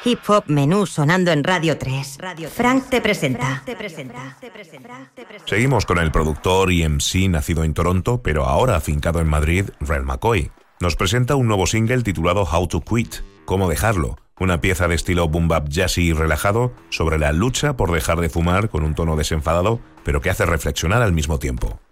Hip Hop Menú sonando en Radio 3. Frank te presenta. Seguimos con el productor y MC nacido en Toronto, pero ahora afincado en Madrid, Rel McCoy. Nos presenta un nuevo single titulado How to Quit, Cómo dejarlo, una pieza de estilo boom bap jazzy y relajado sobre la lucha por dejar de fumar con un tono desenfadado, pero que hace reflexionar al mismo tiempo.